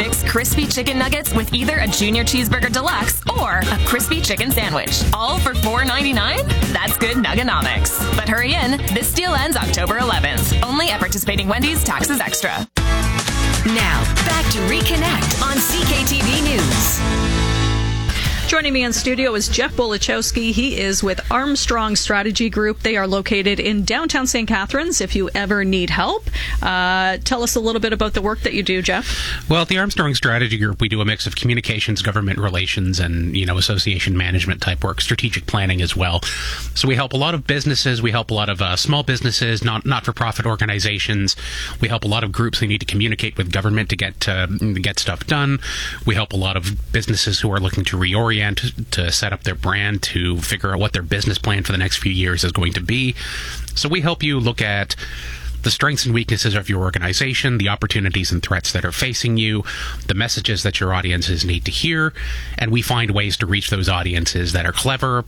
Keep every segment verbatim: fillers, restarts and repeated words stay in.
six crispy chicken nuggets with either a Junior Cheeseburger Deluxe or a crispy chicken sandwich. All for four ninety-nine? That's good Nugganomics. But hurry in. This deal ends October eleventh. Only at participating Wendy's. Taxes extra. Now, back to Reconnect on C K T V News. Joining me in studio is Jeff Bolichowski. He is with Armstrong Strategy Group. They are located in downtown Saint Catharines if you ever need help. Uh, tell us a little bit about the work that you do, Jeff. Well, at the Armstrong Strategy Group, we do a mix of communications, government relations, and, you know, association management type work, strategic planning as well. So we help a lot of businesses. We help a lot of uh, small businesses, not, not-for-profit organizations. We help a lot of groups who need to communicate with government to get, uh, to get stuff done. We help a lot of businesses who are looking to reorient, to set up their brand, to figure out what their business plan for the next few years is going to be. So we help you look at the strengths and weaknesses of your organization, the opportunities and threats that are facing you, the messages that your audiences need to hear, and we find ways to reach those audiences that are clever,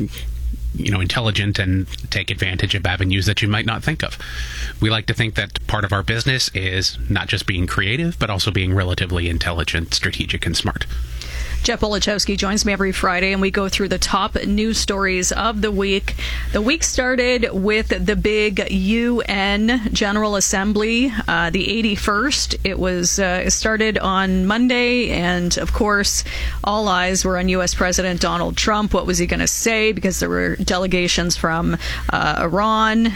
you know, intelligent, and take advantage of avenues that you might not think of. We like to think that part of our business is not just being creative, but also being relatively intelligent, strategic, and smart. Jeff Bolichowski joins me every Friday, and we go through the top news stories of the week. The week started with the big U N General Assembly, uh, the eighty-first. It was uh, it started on Monday, and of course, all eyes were on U S President Donald Trump. What was he going to say? Because there were delegations from uh, Iran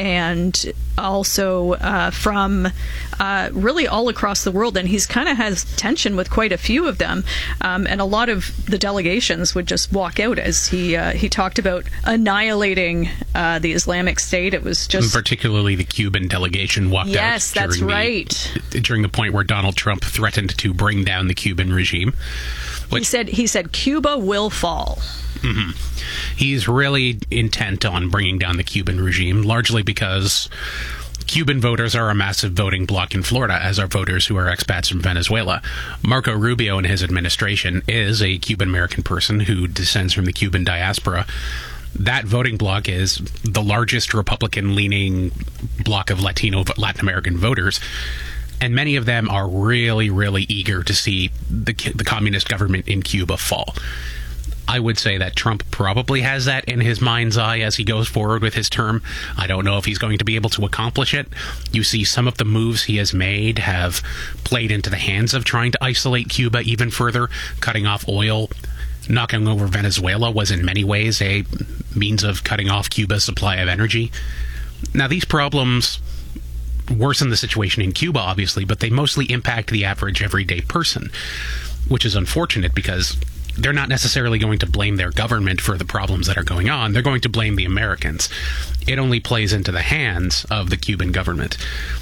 and also uh, from uh, really all across the world. And he's kind of has tension with quite a few of them. Um, and a lot of the delegations would just walk out as he uh, he talked about annihilating uh, the Islamic State. It was just... Particularly the Cuban delegation walked yes, out. Yes, that's the, right. During the point where Donald Trump threatened to bring down the Cuban regime. Which, he said, he said, Cuba will fall. Mm-hmm. He's really intent on bringing down the Cuban regime, largely because Cuban voters are a massive voting bloc in Florida, as are voters who are expats from Venezuela. Marco Rubio and his administration is a Cuban-American person who descends from the Cuban diaspora. That voting bloc is the largest Republican-leaning bloc of Latino, Latin American voters. And many of them are really, really eager to see the, the communist government in Cuba fall. I would say that Trump probably has that in his mind's eye as he goes forward with his term. I don't know if he's going to be able to accomplish it. You see some of the moves he has made have played into the hands of trying to isolate Cuba even further. Cutting off oil, knocking over Venezuela was in many ways a means of cutting off Cuba's supply of energy. Now, these problems worsen the situation in Cuba, obviously, but they mostly impact the average everyday person, which is unfortunate because they're not necessarily going to blame their government for the problems that are going on. They're going to blame the Americans. It only plays into the hands of the Cuban government.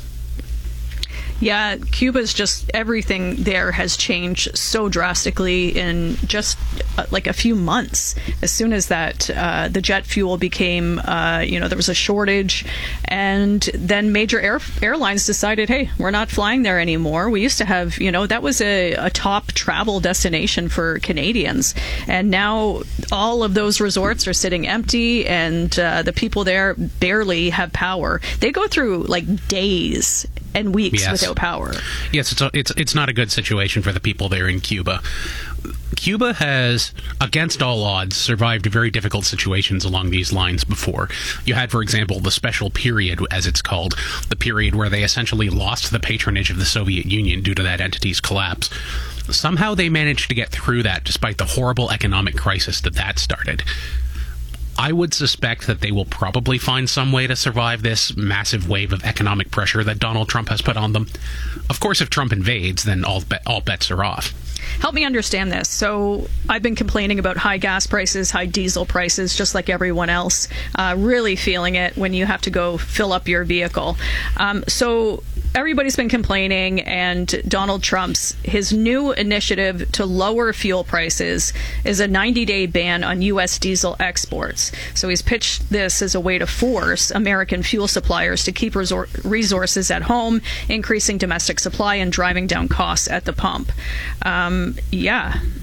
Yeah, Cuba's just, everything there has changed so drastically in just uh, like a few months. As soon as that, uh, the jet fuel became, uh, you know, there was a shortage, and then major air, airlines decided, hey, we're not flying there anymore. We used to have, you know, that was a, a top travel destination for Canadians, and now all of those resorts are sitting empty, and uh, the people there barely have power. They go through like days and weeks yes. without power. Yes, it's a, it's it's not a good situation for the people there in Cuba. Cuba has, against all odds, survived very difficult situations along these lines before. You had, for example, the special period, as it's called, the period where they essentially lost the patronage of the Soviet Union due to that entity's collapse. Somehow they managed to get through that despite the horrible economic crisis that that started. I would suspect that they will probably find some way to survive this massive wave of economic pressure that Donald Trump has put on them. Of course, if Trump invades, then all, be- all bets are off. Help me understand this. So I've been complaining about high gas prices, high diesel prices, just like everyone else, uh, really feeling it when you have to go fill up your vehicle. Um, so everybody's been complaining, and Donald Trump's, his new initiative to lower fuel prices is a ninety-day ban on U S diesel exports. So he's pitched this as a way to force American fuel suppliers to keep resor- resources at home, increasing domestic supply and driving down costs at the pump. Um, yeah.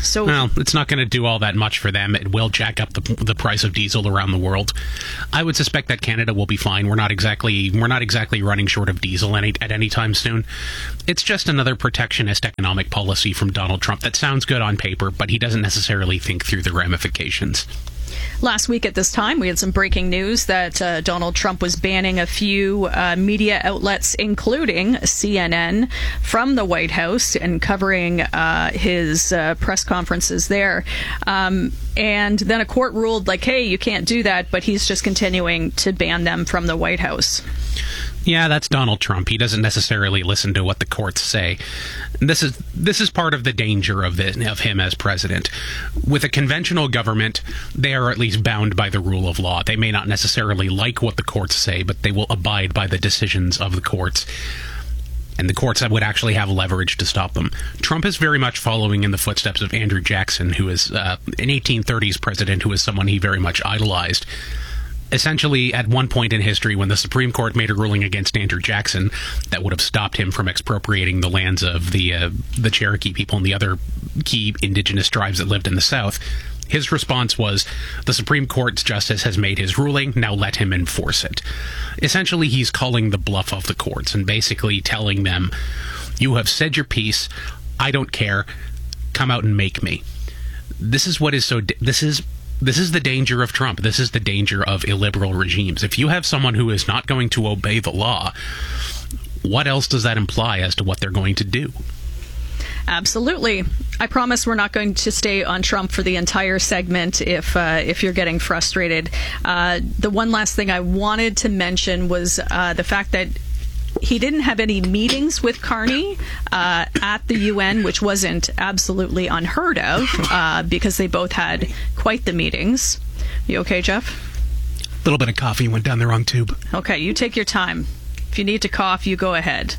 So, well, it's not going to do all that much for them. It will jack up the, the price of diesel around the world. I would suspect that Canada will be fine. We're not exactly we're not exactly running short of diesel any, at any time soon. It's just another protectionist economic policy from Donald Trump that sounds good on paper, but he doesn't necessarily think through the ramifications. Last week at this time, we had some breaking news that uh, Donald Trump was banning a few uh, media outlets, including C N N, from the White House and covering uh, his uh, press conferences there. Um, and then a court ruled, like, hey, you can't do that, but he's just continuing to ban them from the White House. Yeah, that's Donald Trump. He doesn't necessarily listen to what the courts say. This is this is part of the danger of this, of him as president. With a conventional government, they are at least bound by the rule of law. They may not necessarily like what the courts say, but they will abide by the decisions of the courts. And the courts would actually have leverage to stop them. Trump is very much following in the footsteps of Andrew Jackson, who is uh, an eighteen thirties president who is someone he very much idolized. Essentially, at one point in history, when the Supreme Court made a ruling against Andrew Jackson that would have stopped him from expropriating the lands of the uh, the Cherokee people and the other key indigenous tribes that lived in the South, his response was, the Supreme Court's justice has made his ruling, now let him enforce it. Essentially, he's calling the bluff of the courts and basically telling them, you have said your piece, I don't care, come out and make me. This is what is so... This is... This is the danger of Trump. This is the danger of illiberal regimes. If you have someone who is not going to obey the law, what else does that imply as to what they're going to do? Absolutely. I promise we're not going to stay on Trump for the entire segment if uh, if you're getting frustrated. Uh, the one last thing I wanted to mention was uh, the fact that he didn't have any meetings with Carney uh, at the U N, which wasn't absolutely unheard of uh, because they both had quite the meetings. You okay, Jeff? A little bit of coffee went down the wrong tube. Okay, you take your time. If you need to cough, you go ahead.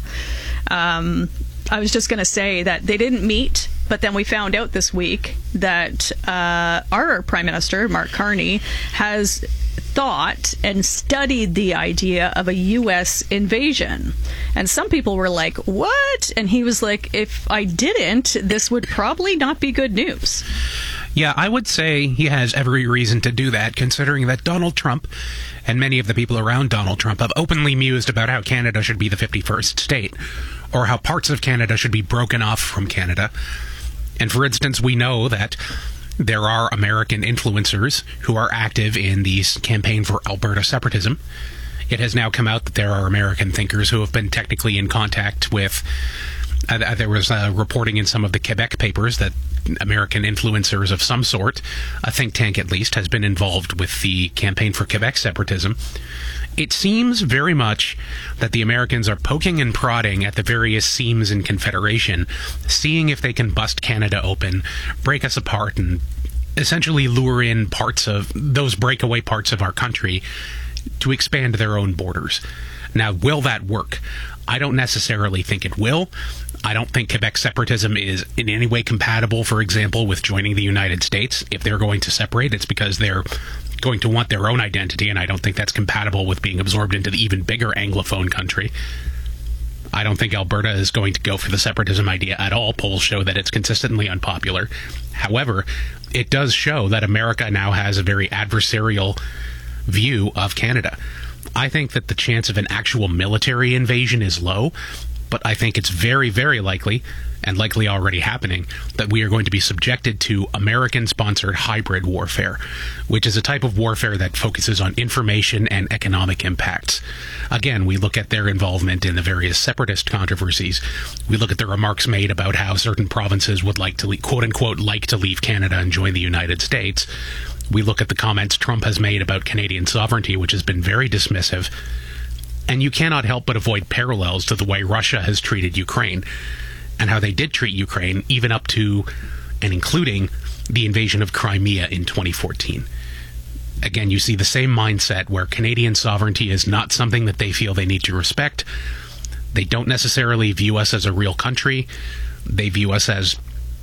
Um, I was just going to say that they didn't meet, but then we found out this week that uh, our Prime Minister, Mark Carney, has thought and studied the idea of a U S invasion. And some people were like, what? And he was like, if I didn't, this would probably not be good news. Yeah, I would say he has every reason to do that, considering that Donald Trump and many of the people around Donald Trump have openly mused about how Canada should be the fifty-first state, or how parts of Canada should be broken off from Canada. And for instance, we know that there are American influencers who are active in the campaign for Alberta separatism. It has now come out that there are American thinkers who have been technically in contact with... Uh, there was uh, reporting in some of the Quebec papers that American influencers of some sort, a think tank at least, has been involved with the campaign for Quebec separatism. It seems very much that the Americans are poking and prodding at the various seams in Confederation, seeing if they can bust Canada open, break us apart, and essentially lure in parts of those breakaway parts of our country to expand their own borders. Now, will that work? I don't necessarily think it will. I don't think Quebec separatism is in any way compatible, for example, with joining the United States. If they're going to separate, it's because they're going to want their own identity, and I don't think that's compatible with being absorbed into the even bigger Anglophone country. I don't think Alberta is going to go for the separatism idea at all. Polls show that it's consistently unpopular. However, it does show that America now has a very adversarial view of Canada. I think that the chance of an actual military invasion is low, but I think it's very, very likely, and likely already happening, that we are going to be subjected to American-sponsored hybrid warfare, which is a type of warfare that focuses on information and economic impacts. Again, we look at their involvement in the various separatist controversies. We look at the remarks made about how certain provinces would like to, quote-unquote, like to leave Canada and join the United States. We look at the comments Trump has made about Canadian sovereignty, which has been very dismissive. And you cannot help but avoid parallels to the way Russia has treated Ukraine, and how they did treat Ukraine even up to and including the invasion of Crimea in twenty fourteen. Again, you see the same mindset where Canadian sovereignty is not something that they feel they need to respect. They don't necessarily view us as a real country. They view us as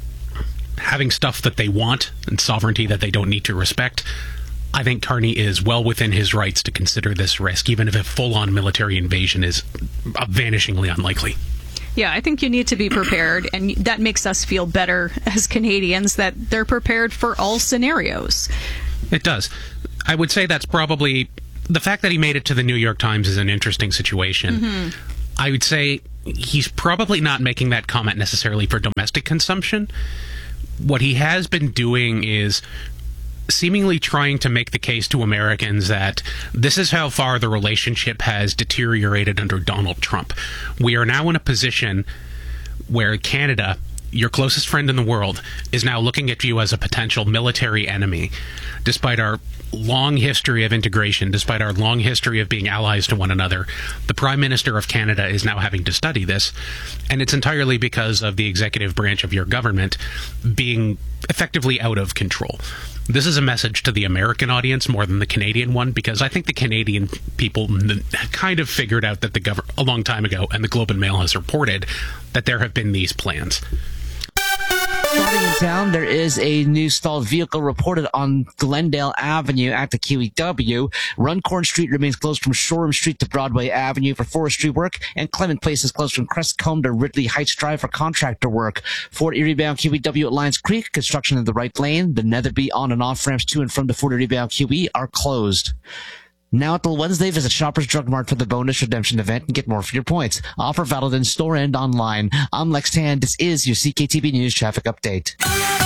having stuff that they want and sovereignty that they don't need to respect. I think Carney is well within his rights to consider this risk, even if a full-on military invasion is vanishingly unlikely. Yeah, I think you need to be prepared, and that makes us feel better as Canadians that they're prepared for all scenarios. It does. I would say that's probably... The fact that he made it to the New York Times is an interesting situation. Mm-hmm. I would say he's probably not making that comment necessarily for domestic consumption. What he has been doing is seemingly trying to make the case to Americans that this is how far the relationship has deteriorated under Donald Trump. We are now in a position where Canada, your closest friend in the world, is now looking at you as a potential military enemy, despite our long history of integration, despite our long history of being allies to one another. The Prime Minister of Canada is now having to study this, and it's entirely because of the executive branch of your government being effectively out of control. This is a message to the American audience more than the Canadian one, because I think the Canadian people kind of figured out that the government a long time ago, and the Globe and Mail has reported that there have been these plans. Starting in town, there is a new stalled vehicle reported on Glendale Avenue at the Q E W. Runcorn Street remains closed from Shoreham Street to Broadway Avenue for forestry work, and Clement Place is closed from Crestcombe to Ridley Heights Drive for contractor work. Fort Erie bound Q E W at Lions Creek, construction in the right lane. The Netherby on and off ramps to and from the Fort Erie bound Q E are closed. Now until Wednesday, visit Shoppers Drug Mart for the bonus redemption event and get more for your points. Offer valid in store and online. I'm Lex Tan. This is your C K T V News Traffic Update.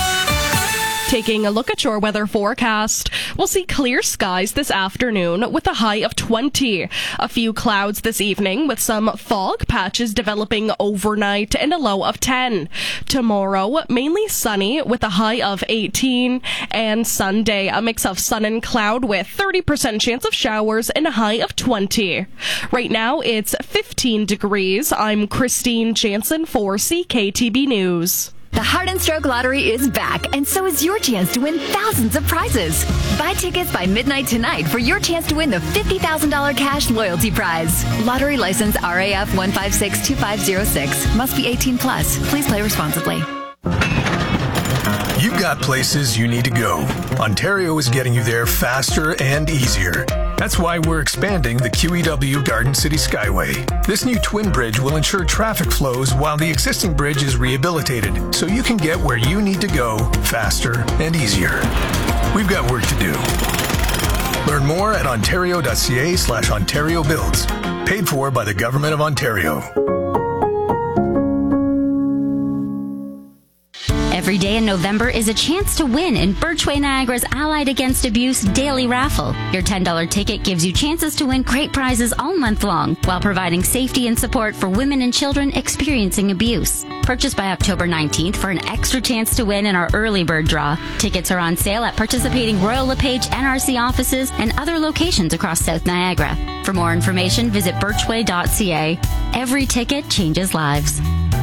Taking a look at your weather forecast, we'll see clear skies this afternoon with a high of twenty. A few clouds this evening with some fog patches developing overnight and a low of ten. Tomorrow, mainly sunny with a high of eighteen. And Sunday, a mix of sun and cloud with thirty percent chance of showers and a high of twenty. Right now, it's fifteen degrees. I'm Christine Jansen for C K T B News. The Heart and Stroke Lottery is back, and so is your chance to win thousands of prizes. Buy tickets by midnight tonight for your chance to win the fifty thousand dollars cash loyalty prize. Lottery license R A F one five six two five zero six. Must be eighteen plus. Please play responsibly. You've got places you need to go. Ontario is getting you there faster and easier. That's why we're expanding the Q E W Garden City Skyway. This new twin bridge will ensure traffic flows while the existing bridge is rehabilitated, so you can get where you need to go faster and easier. We've got work to do. Learn more at ontario.ca slash Ontario Builds. Paid for by the Government of Ontario. Every day in November is a chance to win in Birchway Niagara's Allied Against Abuse Daily Raffle. Your ten dollars ticket gives you chances to win great prizes all month long while providing safety and support for women and children experiencing abuse. Purchase by October nineteenth for an extra chance to win in our early bird draw. Tickets are on sale at participating Royal LePage N R C offices and other locations across South Niagara. For more information, visit birchway dot c a. Every ticket changes lives.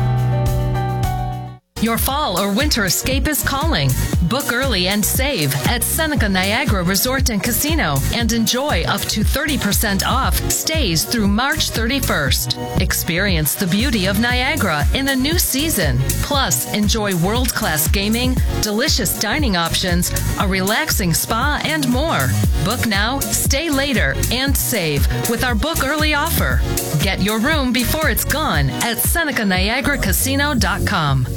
Your fall or winter escape is calling. Book early and save at Seneca Niagara Resort and Casino and enjoy up to thirty percent off stays through March thirty-first. Experience the beauty of Niagara in a new season. Plus, enjoy world-class gaming, delicious dining options, a relaxing spa, and more. Book now, stay later, and save with our Book Early offer. Get your room before it's gone at Seneca Niagara Casino dot com.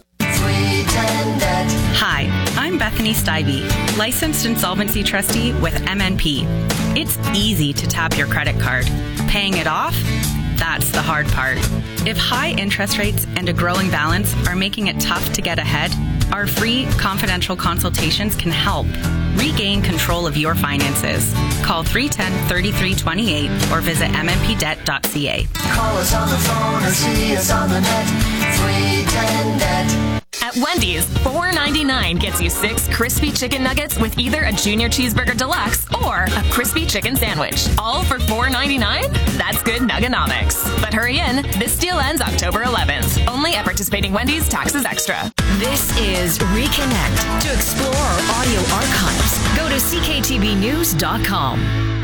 Hi, I'm Bethany Stibey, licensed insolvency trustee with M N P. It's easy to tap your credit card. Paying it off? That's the hard part. If high interest rates and a growing balance are making it tough to get ahead, our free confidential consultations can help. Regain control of your finances. Call three one zero, three three two eight or visit m n p debt dot c a. Call us on the phone or see us on the net. three ten net. At Wendy's, four ninety-nine gets you six crispy chicken nuggets with either a Junior Cheeseburger Deluxe or a crispy chicken sandwich. All for four ninety-nine? That's good Nuganomics. But hurry in, this deal ends October eleventh. Only at participating Wendy's, taxes extra. This is Reconnect. To explore our audio archives, go to c k t v news dot com.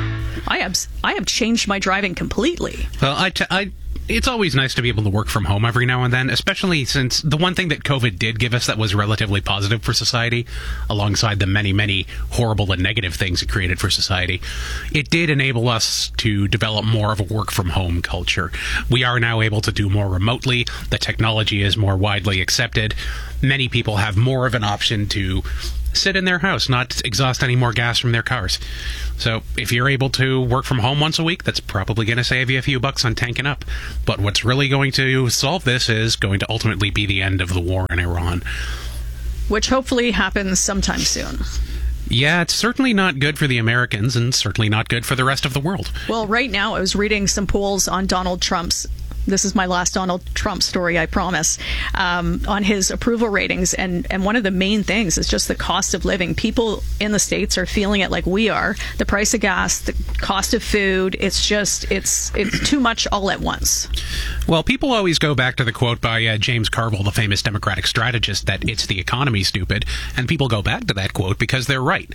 I have I have changed my driving completely. Well, I, t- I it's always nice to be able to work from home every now and then, especially since the one thing that COVID did give us that was relatively positive for society, alongside the many, many horrible and negative things it created for society, it did enable us to develop more of a work from home culture. We are now able to do more remotely. The technology is more widely accepted. Many people have more of an option to sit in their house, not exhaust any more gas from their cars. So if you're able to work from home once a week, that's probably going to save you a few bucks on tanking up. But what's really going to solve this is going to ultimately be the end of the war in Iran. Which hopefully happens sometime soon. Yeah, it's certainly not good for the Americans and certainly not good for the rest of the world. Well, right now I was reading some polls on Donald Trump's This is my last Donald Trump story, I promise, um, on his approval ratings. And, and one of the main things is just the cost of living. People in the States are feeling it like we are. The price of gas, the cost of food, it's just, it's it's too much all at once. Well, people always go back to the quote by uh, James Carville, the famous Democratic strategist, that it's the economy, stupid. And people go back to that quote because they're right.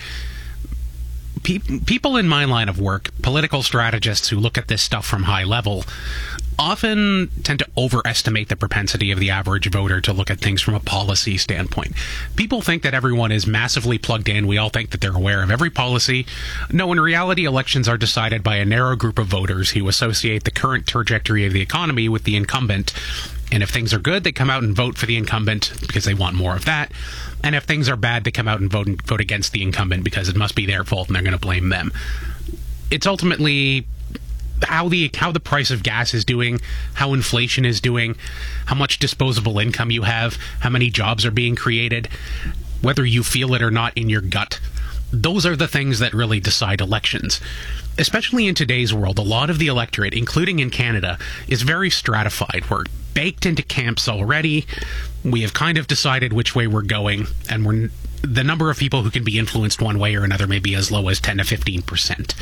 People in my line of work, political strategists who look at this stuff from high level, often tend to overestimate the propensity of the average voter to look at things from a policy standpoint. People think that everyone is massively plugged in. We all think that they're aware of every policy. No, in reality, elections are decided by a narrow group of voters who associate the current trajectory of the economy with the incumbent. And if things are good, they come out and vote for the incumbent because they want more of that. And if things are bad, they come out and vote and vote against the incumbent because it must be their fault and they're going to blame them. It's ultimately how the how the price of gas is doing, how inflation is doing, how much disposable income you have, how many jobs are being created, whether you feel it or not in your gut. Those are the things that really decide elections. Especially in today's world, a lot of the electorate, including in Canada, is very stratified. We're baked into camps already. We have kind of decided which way we're going, and we're the number of people who can be influenced one way or another may be as low as ten to fifteen percent.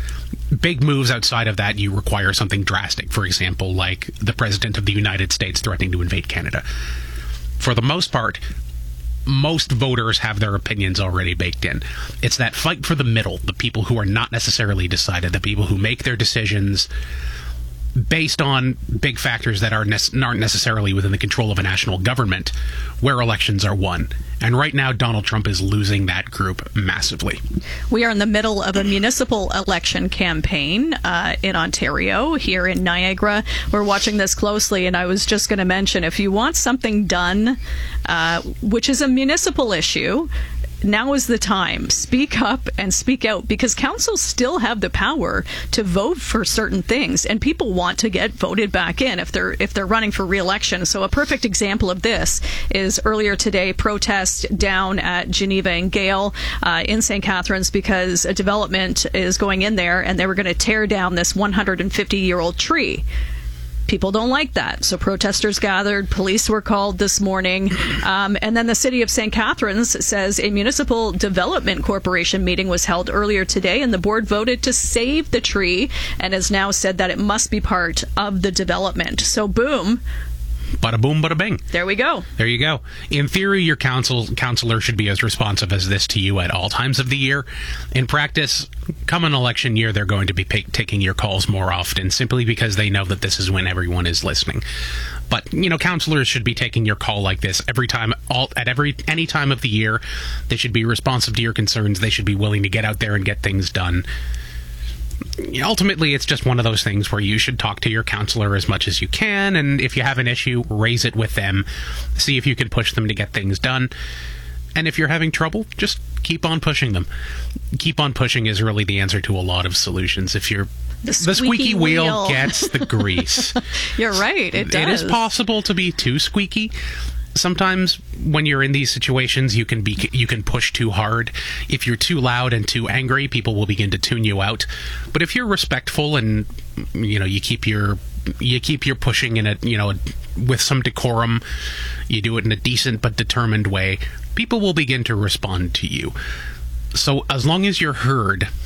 Big moves outside of that, you require something drastic. For example, like the President of the United States threatening to invade Canada. For the most part, most voters have their opinions already baked in. It's that fight for the middle, the people who are not necessarily decided, the people who make their decisions based on big factors that are ne- aren't necessarily within the control of a national government, where elections are won. And right now, Donald Trump is losing that group massively. We are in the middle of a municipal election campaign uh, in Ontario, here in Niagara. We're watching this closely, and I was just going to mention, if you want something done, uh, which is a municipal issue, now is the time. Speak up and speak out, because councils still have the power to vote for certain things, and people want to get voted back in if they're if they're running for re-election. So a perfect example of this is earlier today, protest down at Geneva and Gale uh, in Saint Catharines, because a development is going in there and they were going to tear down this one hundred fifty year old tree. People don't like that. So protesters gathered, police were called this morning, um, and then the city of Saint Catharines says a municipal development corporation meeting was held earlier today, and the board voted to save the tree and has now said that it must be part of the development. So boom. Bada boom, bada bing. There we go. There you go. In theory, your council counselor should be as responsive as this to you at all times of the year. In practice, come an election year, they're going to be pay- taking your calls more often, simply because they know that this is when everyone is listening. But, you know, counselors should be taking your call like this every time, all at every any time of the year. They should be responsive to your concerns. They should be willing to get out there and get things done. Ultimately, it's just one of those things where you should talk to your counselor as much as you can, and if you have an issue, raise it with them. See if you can push them to get things done. And if you're having trouble, just keep on pushing them. Keep on pushing is really the answer to a lot of solutions. If you're The squeaky, the squeaky wheel, wheel gets the grease. You're right, it does. It is possible to be too squeaky. Sometimes when you're in these situations, you can be you can push too hard. If you're too loud and too angry, people will begin to tune you out. But if you're respectful and you know you keep your you keep your pushing in a you know with some decorum, you do it in a decent but determined way, people will begin to respond to you. So as long as you're heard,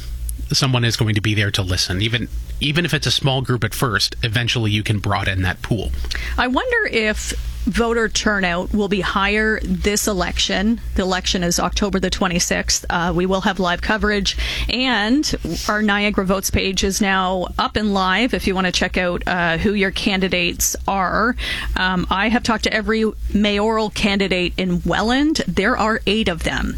someone is going to be there to listen. Even even if it's a small group at first, eventually you can broaden that pool. I wonder if voter turnout will be higher this election. The election is October the twenty-sixth. Uh, we will have live coverage, and our Niagara Votes page is now up and live if you want to check out uh, who your candidates are. Um, I have talked to every mayoral candidate in Welland. There are eight of them.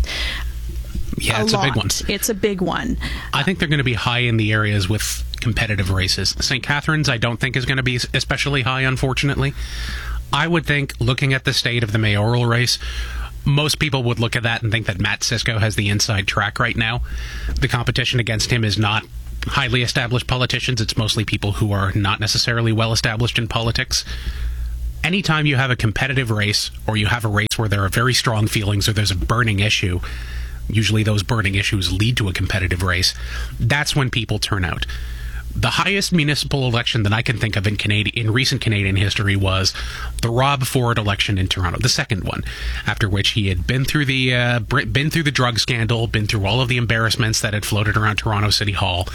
Yeah, a it's lot. a big one. It's a big one. I think they're going to be high in the areas with competitive races. Saint Catharines, I don't think is going to be especially high, unfortunately. I would think, looking at the state of the mayoral race, most people would look at that and think that Matt Cisco has the inside track right now. The competition against him is not highly established politicians. It's mostly people who are not necessarily well established in politics. Anytime you have a competitive race, or you have a race where there are very strong feelings or there's a burning issue, usually those burning issues lead to a competitive race, that's when people turn out. The highest municipal election that I can think of in Canadian, in recent Canadian history was the Rob Ford election in Toronto, the second one, after which he had been through the uh, been through the drug scandal, been through all of the embarrassments that had floated around Toronto City Hall.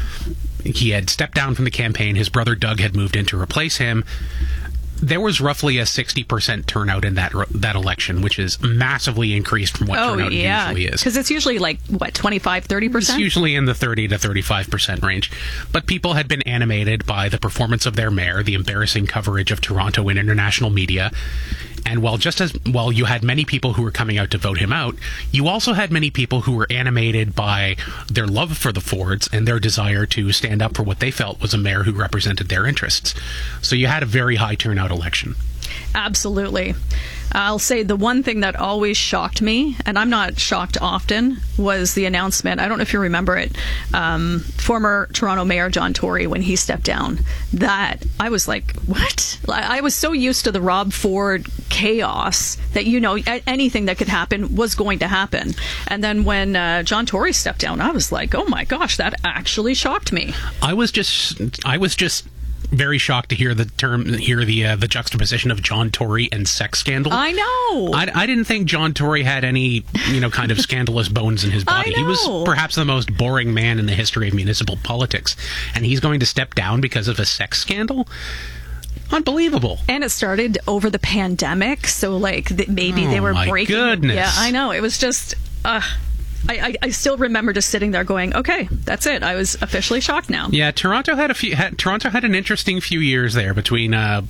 He had stepped down from the campaign. His brother Doug had moved in to replace him. There was roughly a sixty percent turnout in that that election, which is massively increased from what oh, turnout yeah. usually is. Because it's usually like, what, twenty-five, thirty percent? It's usually in the thirty to thirty-five percent range. But people had been animated by the performance of their mayor, the embarrassing coverage of Toronto in international media. And while just as while you had many people who were coming out to vote him out, you also had many people who were animated by their love for the Fords and their desire to stand up for what they felt was a mayor who represented their interests. So you had a very high turnout election. Absolutely. I'll say the one thing that always shocked me, and I'm not shocked often, was the announcement. I don't know if you remember it. Um, former Toronto Mayor John Tory, when he stepped down, that I was like, what? I was so used to the Rob Ford chaos that, you know, anything that could happen was going to happen. And then when uh, John Tory stepped down, I was like, oh my gosh, that actually shocked me. I was just, I was just. very shocked to hear the term, hear the uh, the juxtaposition of John Tory and sex scandal. I know. I, I didn't think John Tory had any, you know, kind of scandalous bones in his body. He was perhaps the most boring man in the history of municipal politics, and he's going to step down because of a sex scandal? Unbelievable. And it started over the pandemic, so like th- maybe oh, they were my breaking. Goodness. Yeah, I know. It was just. Uh, I, I, I still remember just sitting there going, okay, that's it. I was officially shocked now. Yeah, Toronto had a few. Had, Toronto had an interesting few years there between. Uh,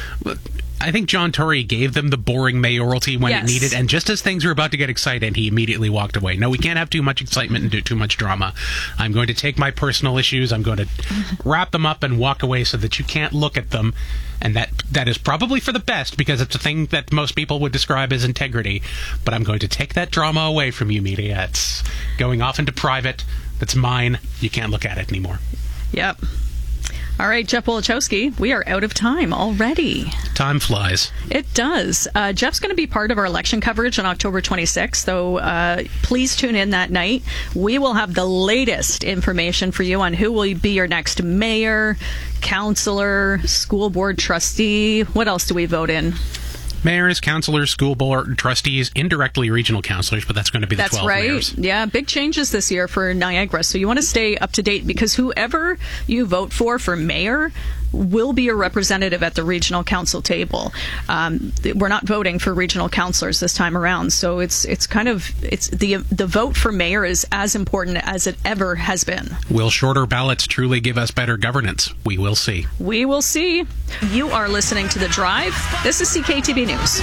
I think John Tory gave them the boring mayoralty when yes. it needed, and just as things were about to get excited, he immediately walked away. No, we can't have too much excitement and do too much drama. I'm going to take my personal issues, I'm going to wrap them up and walk away so that you can't look at them. And that that is probably for the best, because it's a thing that most people would describe as integrity. But I'm going to take that drama away from you, media. It's going off into private. That's mine. You can't look at it anymore. Yep. All right, Jeff Wolichowski, we are out of time already. Time flies. It does. Uh, Jeff's going to be part of our election coverage on October twenty-sixth, so uh, please tune in that night. We will have the latest information for you on who will be your next mayor, councillor, school board trustee. What else do we vote in? Mayors, councillors, school board trustees, indirectly regional councillors, but that's going to be the that's twelve right. mayors. Yeah, big changes this year for Niagara. So you want to stay up to date, because whoever you vote for for mayor will be a representative at the regional council table. Um, we're not voting for regional councillors this time around, so it's it's kind of it's the the vote for mayor is as important as it ever has been. Will shorter ballots truly give us better governance? We will see. We will see. You are listening to The Drive. This is C K T B News.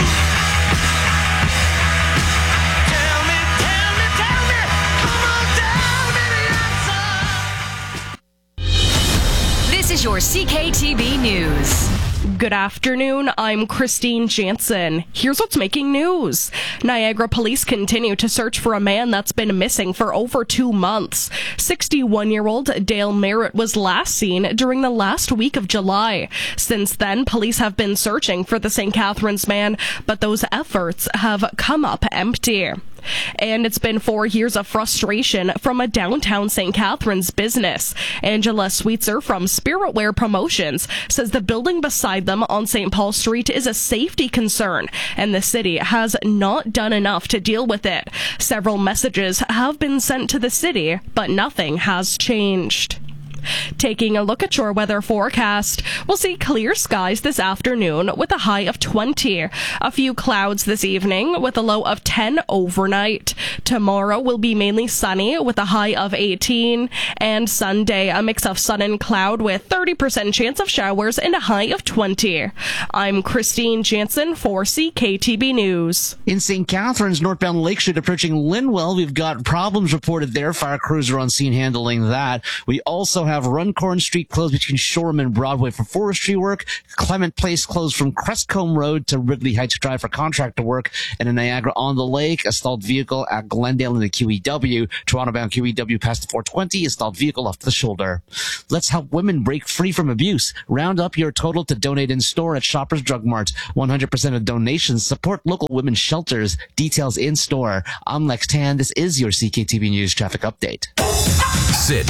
This is your C K T B News. Good afternoon, I'm Christine Jansen. Here's what's making news. Niagara police continue to search for a man that's been missing for over two months. sixty-one-year-old Dale Merritt was last seen during the last week of July. Since then, police have been searching for the Saint Catharines man, but those efforts have come up empty. And it's been four years of frustration from a downtown Saint Catharines business. Angela Sweetser from Spiritwear Promotions says the building beside them on Saint Paul Street is a safety concern, and the city has not done enough to deal with it. Several messages have been sent to the city, but nothing has changed. Taking a look at your weather forecast, we'll see clear skies this afternoon with a high of twenty. A few clouds this evening with a low of ten overnight. Tomorrow will be mainly sunny with a high of eighteen. And Sunday, a mix of sun and cloud with thirty percent chance of showers and a high of twenty. I'm Christine Jansen for C K T B News. In Saint Catharines, northbound Lake Street approaching Linwell, we've got problems reported there. Fire crews are on scene handling that. We also have Runcorn Street closed between Shoreham and Broadway for forestry work. Clement Place closed from Crestcombe Road to Wrigley Heights Drive for contractor work. And in Niagara on the Lake, a stalled vehicle at Glendale in the Q E W. Toronto-bound Q E W past the four twenty, a stalled vehicle off the shoulder. Let's help women break free from abuse. Round up your total to donate in store at Shoppers Drug Mart. one hundred percent of donations support local women's shelters. Details in store. I'm Lex Tan. This is your C K T V News traffic update. Sit.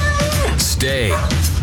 Stay.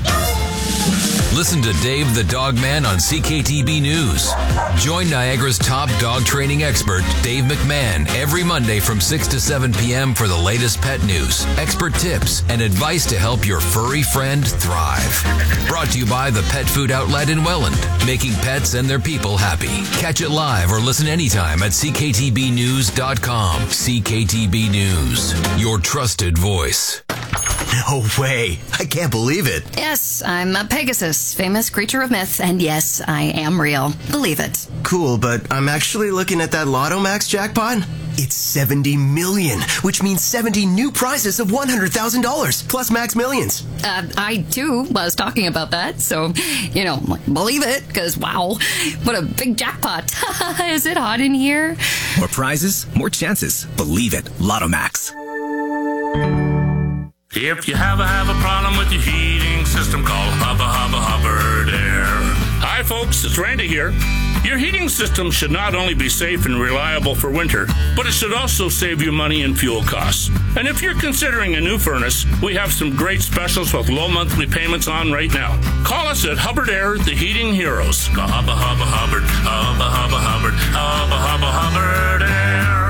Listen to Dave the Dog Man on C K T B News. Join Niagara's top dog training expert, Dave McMahon, every Monday from six to seven p.m. for the latest pet news, expert tips, and advice to help your furry friend thrive. Brought to you by the Pet Food Outlet in Welland, making pets and their people happy. Catch it live or listen anytime at c k t b news dot com. C K T B News, your trusted voice. No way. I can't believe it. Yes, I'm a Pegasus, famous creature of myth, and yes, I am real. Believe it. Cool, but I'm actually looking at that Lotto Max jackpot. It's seventy million, which means seventy new prizes of one hundred thousand dollars, plus Max Millions. Uh, I, too, was talking about that, so, you know, believe it, because, wow, what a big jackpot. Is it hot in here? More prizes, more chances. Believe it. Lotto Max. If you have a, have a problem with your heating system, call Hubba Hubba Hubbard Air. Hi folks, it's Randy here. Your heating system should not only be safe and reliable for winter, but it should also save you money and fuel costs. And if you're considering a new furnace, we have some great specials with low monthly payments on right now. Call us at Hubbard Air, the heating heroes. Go Hubba Hubba Hubbard, Hubba Hubba Hubbard, Hubba Hubba Hubbard Air.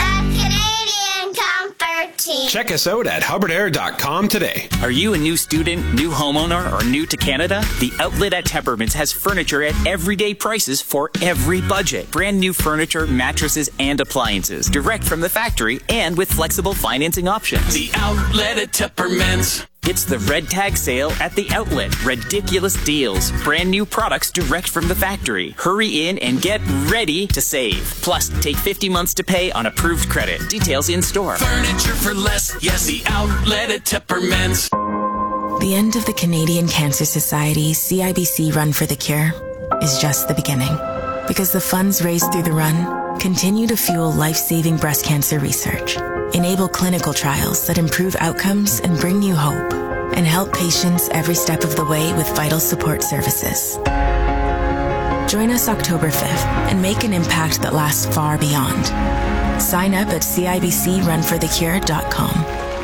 Check us out at hubbard air dot com today. Are you a new student, new homeowner, or new to Canada? The Outlet at Tempermans has furniture at everyday prices for every budget. Brand new furniture, mattresses, and appliances. Direct from the factory and with flexible financing options. The Outlet at Tempermans. It's the Red Tag Sale at the Outlet. Ridiculous deals. Brand new products direct from the factory. Hurry in and get ready to save. Plus, take fifty months to pay on approved credit. Details in store. Furniture for less. Yes, the Outlet at Tempermans. The end of the Canadian Cancer Society's C I B C Run for the Cure is just the beginning. Because the funds raised through the run continue to fuel life-saving breast cancer research, enable clinical trials that improve outcomes and bring you hope, and help patients every step of the way with vital support services. Join us October fifth and make an impact that lasts far beyond. Sign up at c i b c run for the cure dot com.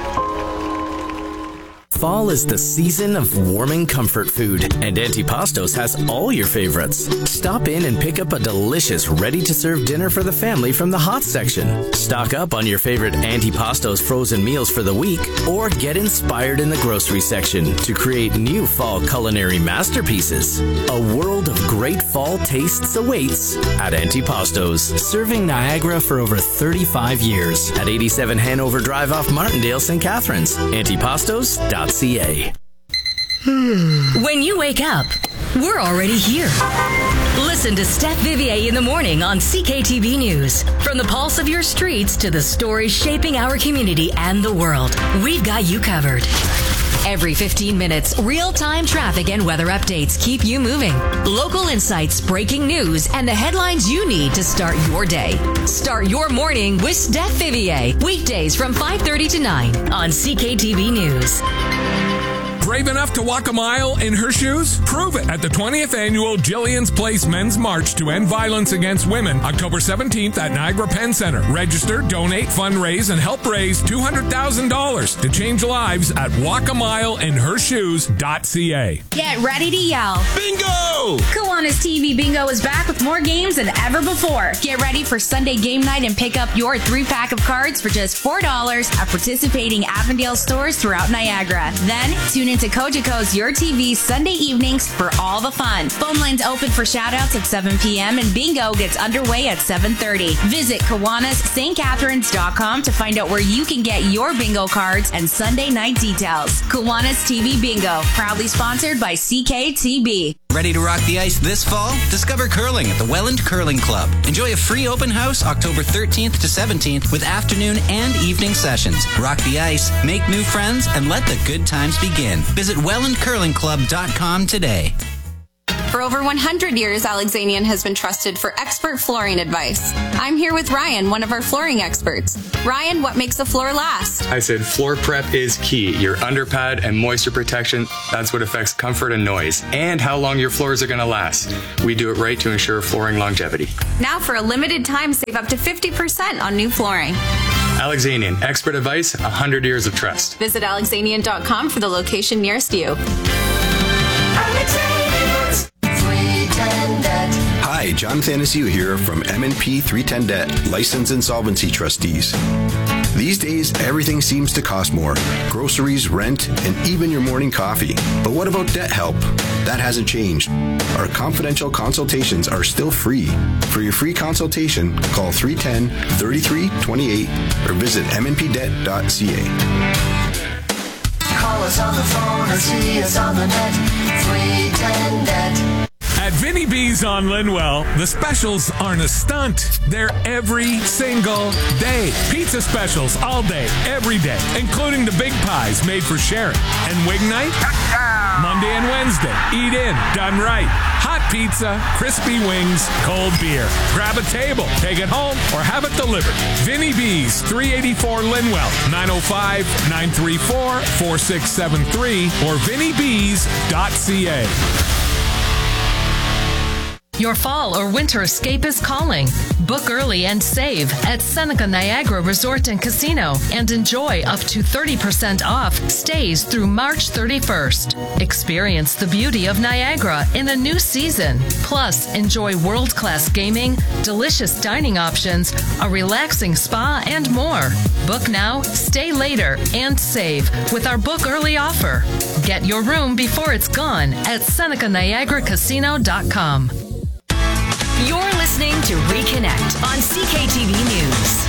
Fall is the season of warming comfort food, and Antipastos has all your favorites. Stop in and pick up a delicious, ready-to-serve dinner for the family from the hot section. Stock up on your favorite Antipastos frozen meals for the week, or get inspired in the grocery section to create new fall culinary masterpieces. A world of great fall tastes awaits at Antipastos, serving Niagara for over thirty-five years at eighty-seven Hanover Drive off Martindale, Saint Catharines. Antipastos dot c a. When you wake up, we're already here. Listen to Steph Vivier in the morning on C K T V News. From the pulse of your streets to the stories shaping our community and the world, we've got you covered. Every fifteen minutes, real-time traffic and weather updates keep you moving. Local insights, breaking news, and the headlines you need to start your day. Start your morning with Steph Vivier. Weekdays from five thirty to nine on C K T V News. Brave enough to walk a mile in her shoes? Prove it at the twentieth Annual Jillian's Place Men's March to End Violence Against Women, October seventeenth at Niagara Penn Center. Register, donate, fundraise, and help raise two hundred thousand dollars to change lives at walk a mile in her shoes dot c a. Get ready to yell. Bingo! Kiwanis T V Bingo is back with more games than ever before. Get ready for Sunday game night and pick up your three-pack of cards for just four dollars at participating Avondale stores throughout Niagara. Then, tune into Cogeco's Your T V Sunday evenings for all the fun. Phone lines open for shoutouts at seven p.m. and bingo gets underway at seven thirty. Visit Kiwanis St Catharines dot com to find out where you can get your bingo cards and Sunday night details. Kiwanis T V Bingo, proudly sponsored by C K T B. Ready to rock the ice this fall? Discover curling at the Welland Curling Club. Enjoy a free open house October thirteenth to seventeenth with afternoon and evening sessions. Rock the ice, make new friends, and let the good times begin. Visit welland curling club dot com today. For over one hundred years, Alexanian has been trusted for expert flooring advice. I'm here with Ryan, one of our flooring experts. Ryan, what makes a floor last? I said floor prep is key. Your underpad and moisture protection, that's what affects comfort and noise, and how long your floors are going to last. We do it right to ensure flooring longevity. Now for a limited time, save up to fifty percent on new flooring. Alexanian, expert advice, one hundred years of trust. Visit alexanian dot com for the location nearest you. Hi, John Thanasiu here from M and P three ten Debt, License Insolvency Trustees. These days, everything seems to cost more. Groceries, rent, and even your morning coffee. But what about debt help? That hasn't changed. Our confidential consultations are still free. For your free consultation, call three one zero, three three two eight or visit m n p debt dot c a. Call us on the phone or see us on the net. three ten debt. At Vinny B's on Linwell, the specials aren't a stunt. They're every single day. Pizza specials all day, every day, including the big pies made for sharing. And wing night? Monday and Wednesday. Eat in, done right. Hot pizza, crispy wings, cold beer. Grab a table, take it home, or have it delivered. Vinny B's, three eighty-four Linwell, nine oh five, nine three four, four six seven three, or vinny bees dot c a. Your fall or winter escape is calling. Book early and save at Seneca Niagara Resort and Casino and enjoy up to thirty percent off stays through March thirty-first. Experience the beauty of Niagara in a new season. Plus, enjoy world-class gaming, delicious dining options, a relaxing spa, and more. Book now, stay later, and save with our book early offer. Get your room before it's gone at Seneca Niagara Casino dot com. You're listening to Reconnect on C K T V News.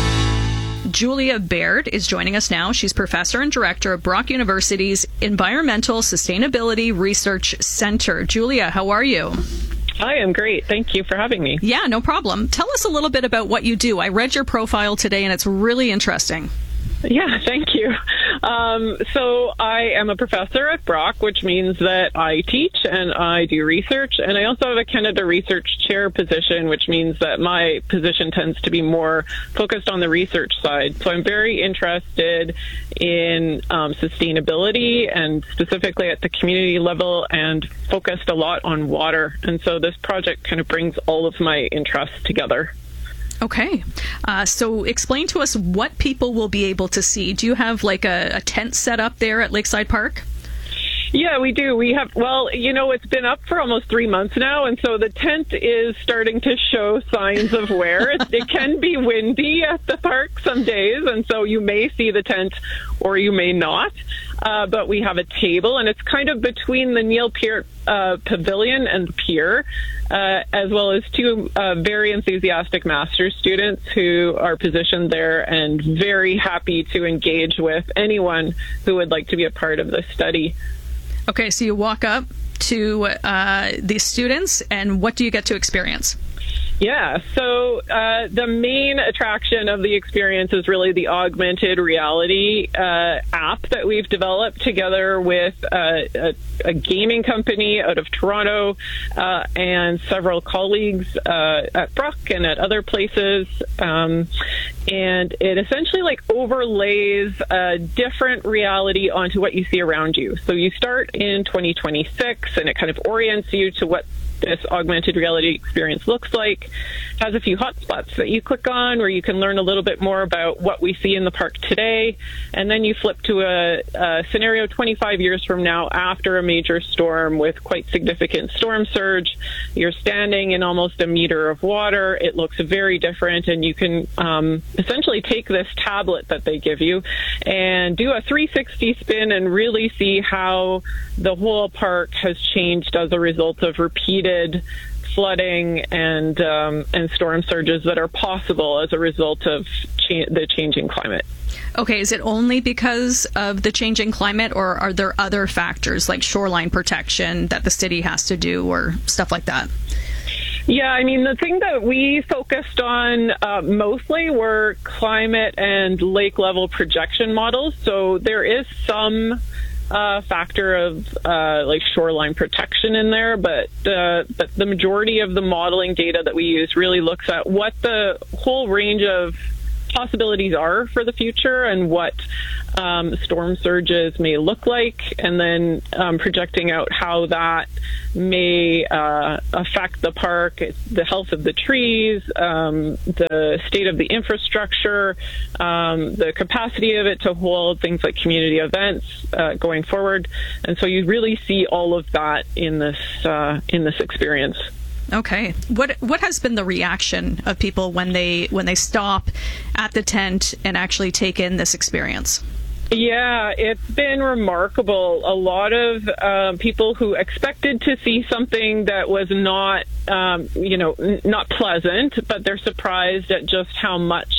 Julia Baird is joining us now. She's professor and director of Brock University's Environmental Sustainability Research Center. Julia, how are you? Hi, I'm great. Thank you for having me. Yeah, no problem. Tell us a little bit about what you do. I read your profile today, and it's really interesting. Yeah, thank you. Um, so I am a professor at Brock, which means that I teach and I do research. And I also have a Canada Research Chair position, which means that my position tends to be more focused on the research side. So I'm very interested in um, sustainability and specifically at the community level and focused a lot on water. And so this project kind of brings all of my interests together. Okay. Uh, so explain to us what people will be able to see. Do you have like a, a tent set up there at Lakeside Park? Yeah, we do. We have, well, you know, it's been up for almost three months now, and so the tent is starting to show signs of wear. It, it can be windy at the park some days, and so you may see the tent or you may not. Uh, but we have a table, and it's kind of between the Neil Peart uh, Pavilion and the pier, uh, as well as two uh, very enthusiastic master's students who are positioned there and very happy to engage with anyone who would like to be a part of this study. Okay, so you walk up to uh, these students, and what do you get to experience? Yeah, so uh, the main attraction of the experience is really the augmented reality uh, app that we've developed together with uh, a, a gaming company out of Toronto uh, and several colleagues uh, at Brook and at other places. Um, and it essentially like overlays a different reality onto what you see around you. So you start in twenty twenty-six and it kind of orients you to what this augmented reality experience looks like, has a few hotspots that you click on where you can learn a little bit more about what we see in the park today. And then you flip to a, a scenario twenty-five years from now after a major storm with quite significant storm surge. You're standing in almost a meter of water. It looks very different, and you can um, essentially take this tablet that they give you and do a three sixty spin and really see how the whole park has changed as a result of repeated flooding and um, and storm surges that are possible as a result of cha- the changing climate. Okay, is it only because of the changing climate, or are there other factors like shoreline protection that the city has to do or stuff like that? Yeah, I mean, the thing that we focused on uh, mostly were climate and lake level projection models. So there is some Uh, factor of uh, like shoreline protection in there, but, uh, but the majority of the modeling data that we use really looks at what the whole range of possibilities are for the future and what um, storm surges may look like, and then um, projecting out how that may uh, affect the park, the health of the trees, um, the state of the infrastructure, um, the capacity of it to hold things like community events uh, going forward. And so you really see all of that in this uh, in this experience. Okay. What what has been the reaction of people when they when they stop at the tent and actually take in this experience? Yeah, it's been remarkable. A lot of um, people who expected to see something that was not, um, you know, n- not pleasant, but they're surprised at just how much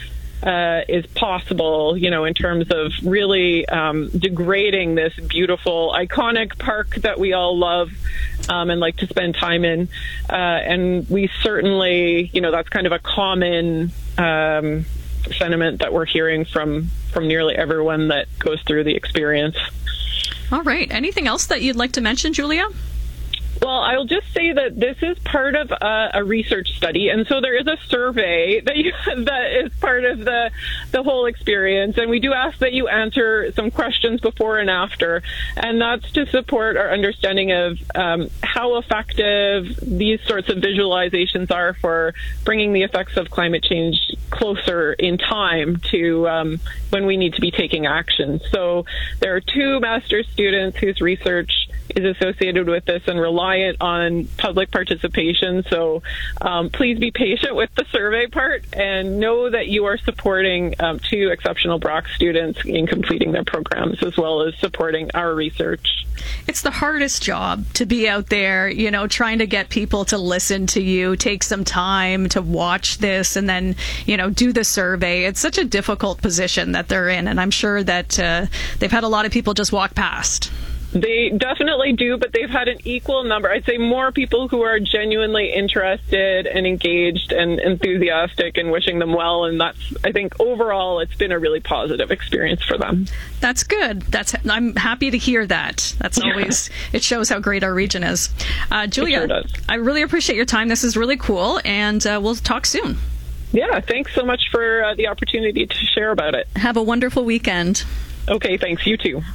Uh, is possible, you know, in terms of really um, degrading this beautiful, iconic park that we all love um, and like to spend time in. Uh, and we certainly, you know, that's kind of a common um, sentiment that we're hearing from, from nearly everyone that goes through the experience. All right. Anything else that you'd like to mention, Julia? Well, I'll just say that this is part of a, a research study, and so there is a survey that you, that is part of the the whole experience, and we do ask that you answer some questions before and after, and that's to support our understanding of um, how effective these sorts of visualizations are for bringing the effects of climate change closer in time to um, when we need to be taking action. So there are two master's students whose research is associated with this and reliant on public participation. So um, please be patient with the survey part and know that you are supporting um, two exceptional Brock students in completing their programs, as well as supporting our research. It's the hardest job to be out there, you know, trying to get people to listen to you, take some time to watch this, and then, you know, do the survey. It's such a difficult position that they're in, and I'm sure that uh, they've had a lot of people just walk past. They definitely do, but they've had an equal number. I'd say more people who are genuinely interested and engaged and enthusiastic and wishing them well. And that's, I think, overall, it's been a really positive experience for them. That's good. That's I'm happy to hear that. That's always, it shows how great our region is. Uh, Julia, It sure does. I really appreciate your time. This is really cool, and uh, we'll talk soon. Yeah, thanks so much for uh, the opportunity to share about it. Have a wonderful weekend. Okay, thanks. You too.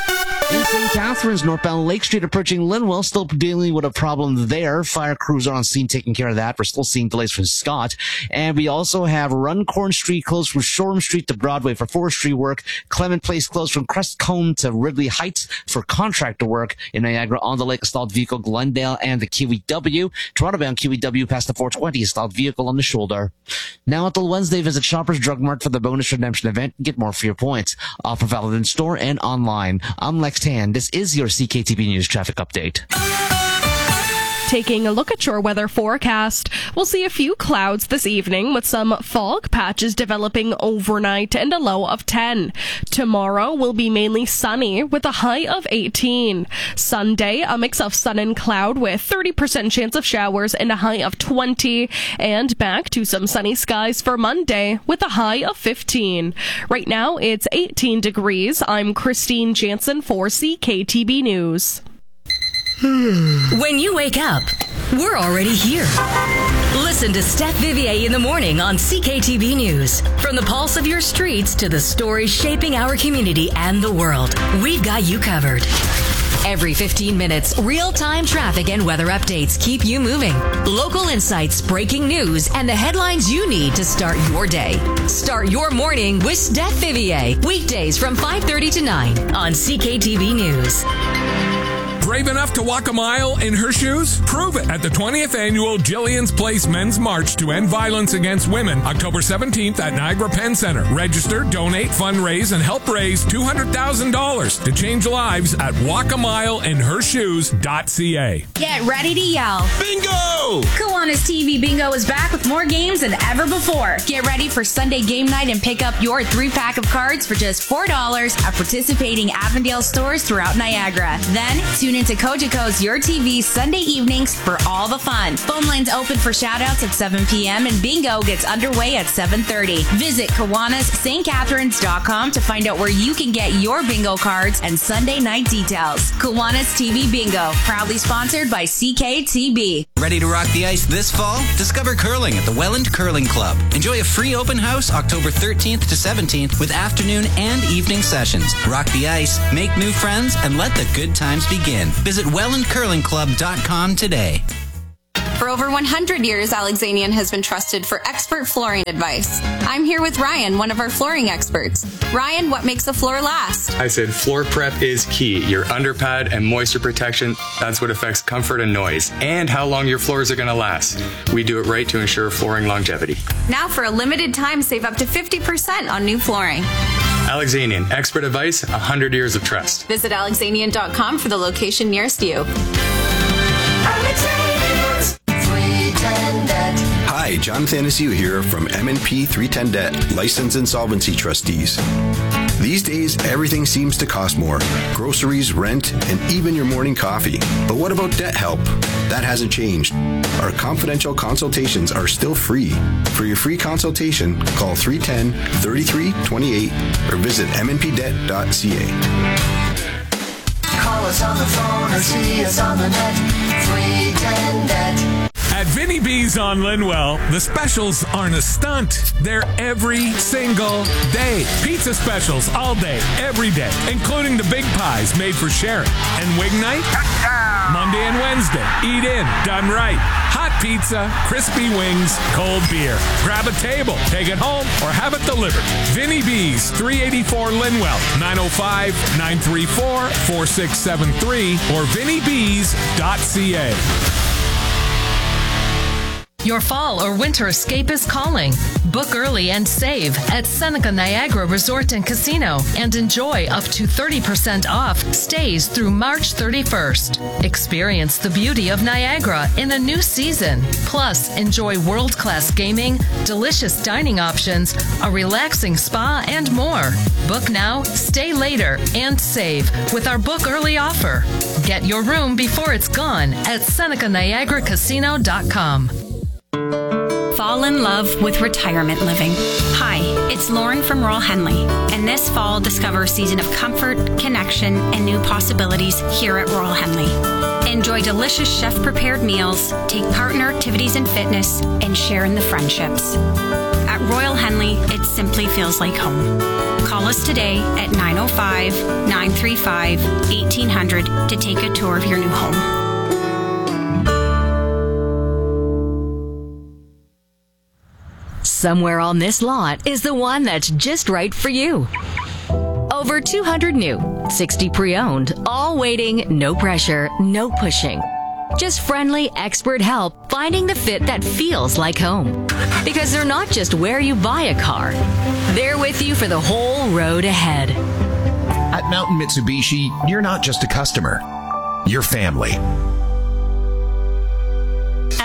In Saint Catharines, northbound Lake Street approaching Linwell, still dealing with a problem there. Fire crews are on scene taking care of that. We're still seeing delays from Scott. And we also have Runcorn Street closed from Shoreham Street to Broadway for forestry work. Clement Place closed from Crestcombe to Ridley Heights for contractor work. In Niagara, on the lake, a stalled vehicle, Glendale and the Kiwi W. Toronto-bound Kiwi W past the four twenty, a stalled vehicle on the shoulder. Now until Wednesday, visit Shoppers Drug Mart for the bonus redemption event and get more for your points. Offer valid in store and online. I'm Lex Tan. This is your C K T B News traffic update. Taking a look at your weather forecast, we'll see a few clouds this evening with some fog patches developing overnight and a low of ten. Tomorrow will be mainly sunny with a high of eighteen. Sunday, a mix of sun and cloud with thirty percent chance of showers and a high of twenty. And back to some sunny skies for Monday with a high of fifteen. Right now, it's eighteen degrees. I'm Christine Jansen for C K T B News. When you wake up, we're already here. Listen to Steph Vivier in the morning on C K T V News. From the pulse of your streets to the stories shaping our community and the world, we've got you covered. Every fifteen minutes, real-time traffic and weather updates keep you moving. Local insights, breaking news, and the headlines you need to start your day. Start your morning with Steph Vivier. Weekdays from five thirty to nine on C K T V News. Brave enough to walk a mile in her shoes? Prove it at the twentieth Annual Jillian's Place Men's March to End Violence Against Women, October seventeenth at Niagara Penn Center. Register, donate, fundraise, and help raise two hundred thousand dollars to change lives at walk a mile in her shoes dot c a. Get ready to yell. Bingo! Kiwanis T V Bingo is back with more games than ever before. Get ready for Sunday game night and pick up your three-pack of cards for just four dollars at participating Avondale stores throughout Niagara. Then, tune into Cogeco's Your T V Sunday evenings for all the fun. Phone lines open for shoutouts at seven p.m. and bingo gets underway at seven thirty. Visit Kiwanis St Catharines dot com to find out where you can get your bingo cards and Sunday night details. Kiwanis T V Bingo, proudly sponsored by C K T B. Ready to rock the ice this fall? Discover curling at the Welland Curling Club. Enjoy a free open house October thirteenth to seventeenth with afternoon and evening sessions. Rock the ice, make new friends, and let the good times begin. Visit welland curling club dot com today. For over one hundred years, Alexanian has been trusted for expert flooring advice. I'm here with Ryan, one of our flooring experts. Ryan, what makes a floor last? I said floor prep is key. Your underpad and moisture protection, that's what affects comfort and noise, and how long your floors are going to last. We do it right to ensure flooring longevity. Now for a limited time, save up to fifty percent on new flooring. Alexanian, expert advice, one hundred years of trust. Visit alexanian dot com for the location nearest you. Hi, John Thanasiu here from M and P three ten Debt, License Insolvency Trustees. These days, everything seems to cost more. Groceries, rent, and even your morning coffee. But what about debt help? That hasn't changed. Our confidential consultations are still free. For your free consultation, call three one zero, three three two eight or visit m n p debt dot c a. Call us on the phone or see us on the net. three ten Debt. At Vinnie B's on Linwell, the specials aren't a stunt. They're every single day. Pizza specials all day, every day, including the big pies made for sharing. And wing night? Monday and Wednesday. Eat in, done right. Hot pizza, crispy wings, cold beer. Grab a table, take it home, or have it delivered. Vinnie B's, three eighty-four Linwell, nine oh five, nine three four, four six seven three, or vinnie bees dot c a. Your fall or winter escape is calling. Book early and save at Seneca Niagara Resort and Casino and enjoy up to thirty percent off stays through March thirty-first. Experience the beauty of Niagara in a new season. Plus, enjoy world-class gaming, delicious dining options, a relaxing spa, and more. Book now, stay later, and save with our book early offer. Get your room before it's gone at Seneca Niagara Casino dot com. Fall in love with retirement living. Hi, it's Lauren from Royal Henley, and this fall discover a season of comfort, connection, and new possibilities here at Royal Henley. Enjoy delicious chef-prepared meals, take part in our activities and fitness, and share in the friendships. At Royal Henley, it simply feels like home. Call us today at nine oh five, nine three five, eighteen hundred to take a tour of your new home. Somewhere on this lot is the one that's just right for you. Over two hundred new, sixty pre-owned, all waiting, no pressure, no pushing. Just friendly, expert help finding the fit that feels like home. Because they're not just where you buy a car, they're with you for the whole road ahead. At Mountain Mitsubishi, you're not just a customer, you're family.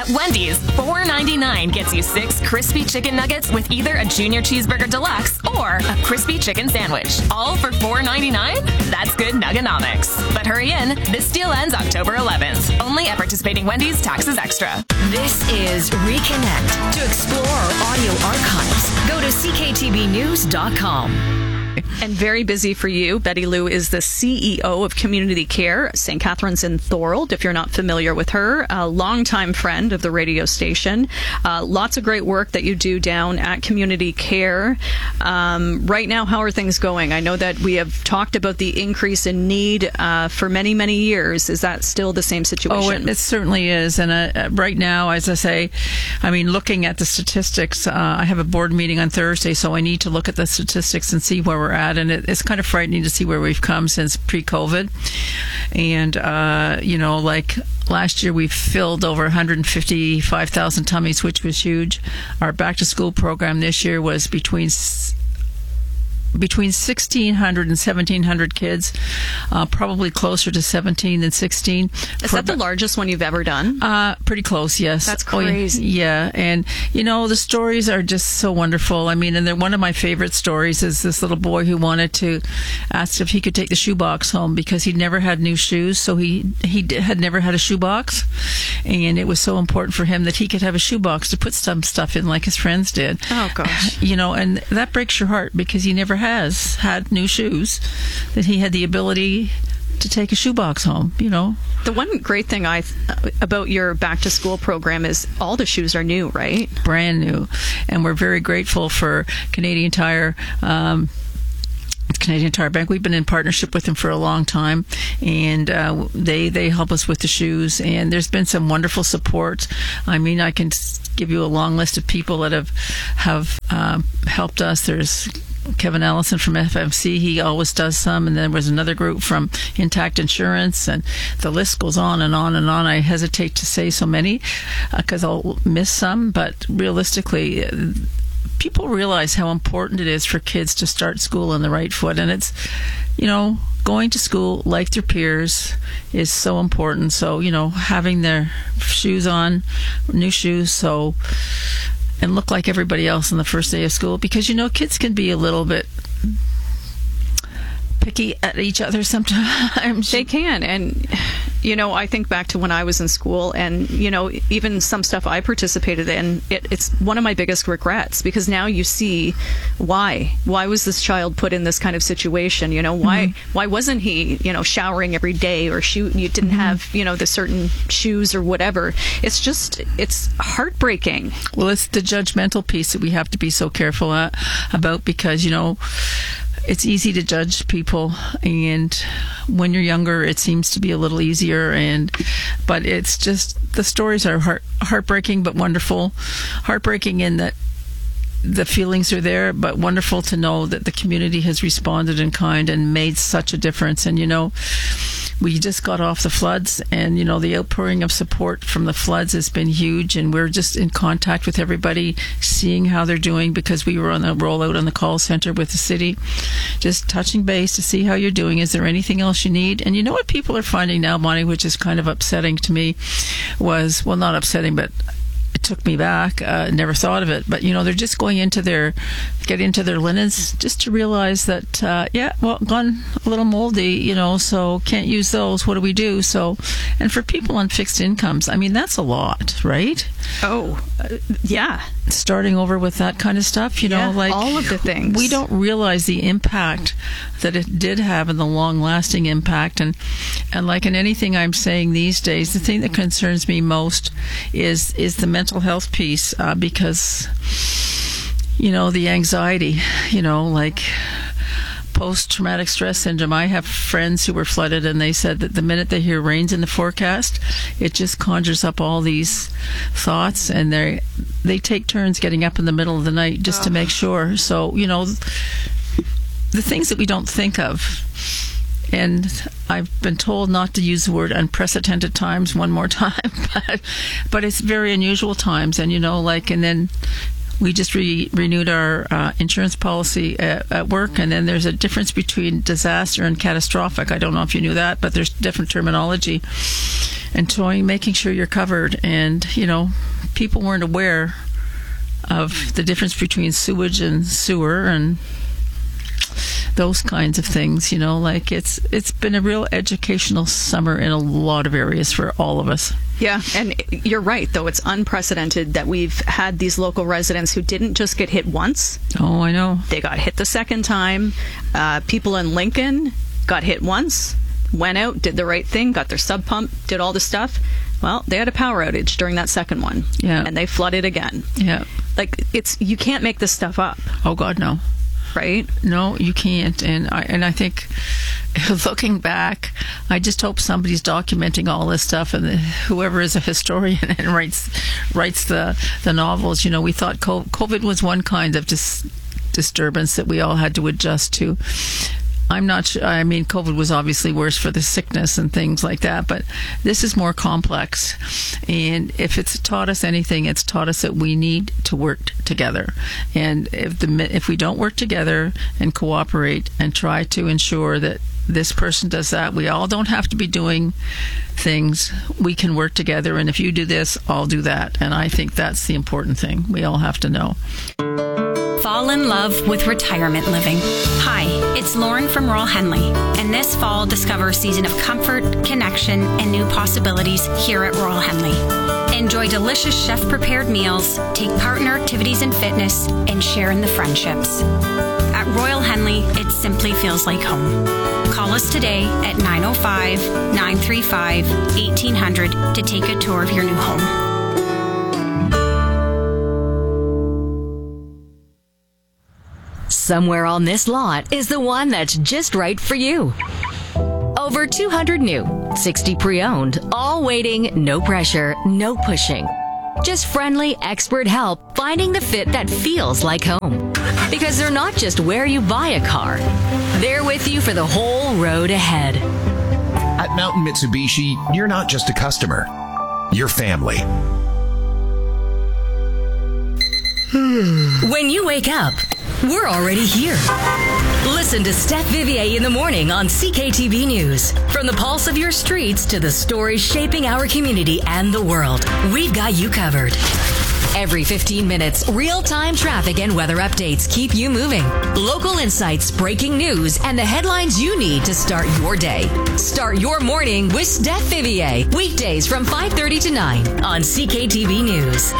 At Wendy's, four ninety-nine gets you six crispy chicken nuggets with either a junior cheeseburger deluxe or a crispy chicken sandwich. All for four ninety-nine? That's good nuggonomics. But hurry in, this deal ends October eleventh. Only at participating Wendy's, taxes extra. This is Reconnect. To explore our audio archives, go to c k t b news dot com. And very busy for you. Betty Lou is the C E O of Community Care, Saint Catharines in Thorold, if you're not familiar with her. A longtime friend of the radio station. Uh, lots of great work that you do down at Community Care. Um, right now, how are things going? I know that we have talked about the increase in need uh, for many, many years. Is that still the same situation? Oh, it, it certainly is. And uh, right now, as I say, I mean, looking at the statistics, uh, I have a board meeting on Thursday, so I need to look at the statistics and see where we're at. And it, it's kind of frightening to see where we've come since pre-COVID. And, uh, you know, like last year we filled over one hundred fifty-five thousand tummies, which was huge. Our back-to-school program this year was between between sixteen hundred and seventeen hundred kids, uh, probably closer to seventeen than sixteen. Is that the largest one you've ever done? Uh, pretty close, yes. That's Oh, yeah. crazy. Yeah, and you know, the stories are just so wonderful. I mean, and they're, one of my favorite stories is this little boy who wanted to ask if he could take the shoebox home because he'd never had new shoes, so he he d- had never had a shoebox, and it was so important for him that he could have a shoebox to put some stuff in like his friends did. Oh gosh. You know, and that breaks your heart because he never has had new shoes, that he had the ability to take a shoebox home, you know. The one great thing I about your back to school program is all the shoes are new, right? Brand new. And we're very grateful for Canadian Tire. Um, Canadian Tire Bank. We've been in partnership with them for a long time, and uh, they they help us with the shoes. And there's been some wonderful support. I mean, I can give you a long list of people that have have um, helped us. There's Kevin Allison from F M C, he always does some, and then there was another group from Intact Insurance, and the list goes on and on and on. I hesitate to say so many because uh, I'll miss some, but realistically, uh, people realize how important it is for kids to start school on the right foot, and it's, you know, going to school like their peers is so important. So, you know, having their shoes on, new shoes, so and look like everybody else on the first day of school, because, you know, kids can be a little bit picky at each other sometimes. They can. And, you know, I think back to when I was in school, and, you know, even some stuff I participated in, it, it's one of my biggest regrets, because now you see why. Why was this child put in this kind of situation? You know, why mm-hmm. why wasn't he, you know, showering every day, or shoe, you didn't mm-hmm. have, you know, the certain shoes or whatever. It's just, it's heartbreaking. Well, it's the judgmental piece that we have to be so careful at, about, because, you know, it's easy to judge people, and when you're younger, it seems to be a little easier. And but it's just, the stories are heart, heartbreaking, but wonderful. Heartbreaking in that the feelings are there, but wonderful to know that the community has responded in kind and made such a difference. And, you know, we just got off the floods, and, you know, the outpouring of support from the floods has been huge, and we're just in contact with everybody, seeing how they're doing, because we were on the rollout on the call center with the city, just touching base to see how you're doing. Is there anything else you need? And you know what people are finding now, Bonnie, which is kind of upsetting to me, was, well, not upsetting, but it took me back. Uh, never thought of it, but, you know, they're just going into their, get into their linens just to realize that, uh, yeah, well, gone a little moldy, you know, so can't use those. What do we do? So, and for people on fixed incomes, I mean, that's a lot, right? Oh, uh, yeah. Starting over with that kind of stuff, you yeah, know, like all of the things. We don't realize the impact that it did have, and the long-lasting impact. And and like in anything I'm saying these days, the thing that concerns me most is is the mental health piece, uh, because, you know, the anxiety, you know, like post-traumatic stress syndrome. I have friends who were flooded, and they said that the minute they hear rains in the forecast, it just conjures up all these thoughts, and they they take turns getting up in the middle of the night just oh. to make sure. So, you know, the things that we don't think of. And I've been told not to use the word unprecedented times one more time, but but it's very unusual times. And, you know, like, and then we just re- renewed our uh, insurance policy at, at work, and then there's a difference between disaster and catastrophic. I don't know if you knew that, but there's different terminology. and toying, making sure you're covered. And, you know, people weren't aware of the difference between sewage and sewer and those kinds of things, you know, like it's it's been a real educational summer in a lot of areas for all of us. Yeah, and you're right, though. It's unprecedented that we've had these local residents who didn't just get hit once. Oh, I know. They got hit the second time. Uh, people in Lincoln got hit once, went out, did the right thing, got their sub pump, did all the stuff. Well, they had a power outage during that second one. Yeah. And they flooded again. Yeah. Like, it's you can't make this stuff up. Oh, God, no. Right? No, you can't. And I and I think, looking back, I just hope somebody's documenting all this stuff, and the, whoever is a historian and writes writes the, the novels. You know, we thought COVID was one kind of dis- disturbance that we all had to adjust to. I'm not sure. I mean, COVID was obviously worse for the sickness and things like that, but this is more complex. And if it's taught us anything, it's taught us that we need to work t- together. And if the if we don't work together and cooperate and try to ensure that this person does that, we all don't have to be doing things. We can work together. And if you do this, I'll do that. And I think that's the important thing. We all have to know. Fall in love with retirement living. Hi, it's Lauren from Royal Henley, and this fall discover a season of comfort, connection, and new possibilities here at Royal Henley. Enjoy delicious chef-prepared meals, take part in our activities and fitness, and share in the friendships. At Royal Henley, it simply feels like home. Call us today at nine oh five, nine three five, eighteen hundred to take a tour of your new home. Somewhere on this lot is the one that's just right for you. Over two hundred new, sixty pre-owned, all waiting, no pressure, no pushing. Just friendly, expert help finding the fit that feels like home. Because they're not just where you buy a car, they're with you for the whole road ahead. At Mountain Mitsubishi, you're not just a customer, you're family. When you wake up, we're already here. Listen to Steph Vivier in the morning on C K T V News. From the pulse of your streets to the stories shaping our community and the world, we've got you covered. Every fifteen minutes, real-time traffic and weather updates keep you moving. Local insights, breaking news, and the headlines you need to start your day. Start your morning with Steph Vivier. Weekdays from five thirty to nine on C K T V News.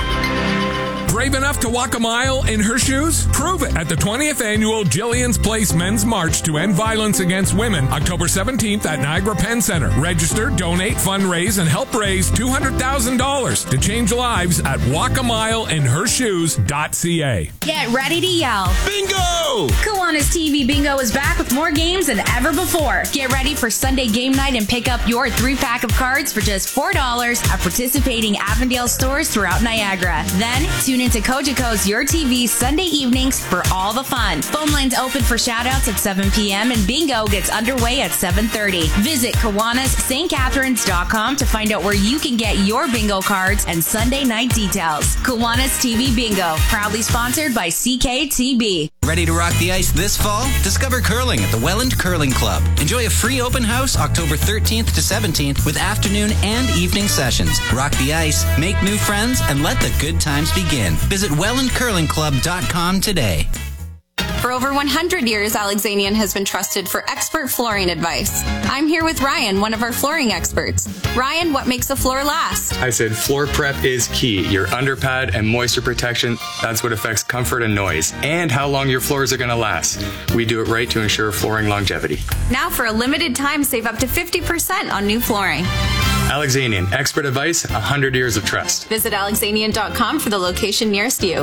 Brave enough to walk a mile in her shoes? Prove it at the twentieth Annual Jillian's Place Men's March to End Violence Against Women, October seventeenth at Niagara Penn Center. Register, donate, fundraise, and help raise two hundred thousand dollars to change lives at walk a mile in her shoes dot c a. Get ready to yell. Bingo! Kiwanis T V Bingo is back with more games than ever before. Get ready for Sunday game night and pick up your three-pack of cards for just four dollars at participating Avondale stores throughout Niagara. Then, tune into Cogeco's Your T V Sunday evenings for all the fun. Phone lines open for shoutouts at seven p.m. and bingo gets underway at seven thirty. Visit Kiwanis St Catharines dot com to find out where you can get your bingo cards and Sunday night details. Kiwanis T V Bingo, proudly sponsored by C K T B. Ready to rock the ice this fall? Discover curling at the Welland Curling Club. Enjoy a free open house October thirteenth to seventeenth with afternoon and evening sessions. Rock the ice, make new friends, and let the good times begin. Visit welland curling club dot com today. For over one hundred years, Alexanian has been trusted for expert flooring advice. I'm here with Ryan, one of our flooring experts. Ryan, what makes a floor last? I said floor prep is key. Your underpad and moisture protection, that's what affects comfort and noise, and how long your floors are going to last. We do it right to ensure flooring longevity. Now for a limited time, save up to fifty percent on new flooring. Alexanian, expert advice, one hundred years of trust. Visit alexanian dot com for the location nearest you.